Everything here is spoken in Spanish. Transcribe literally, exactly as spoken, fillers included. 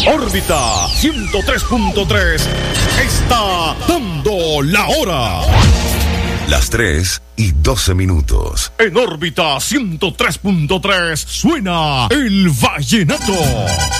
Órbita ciento tres punto tres está dando la hora. Las tres y doce minutos. En órbita ciento tres punto tres suena el vallenato.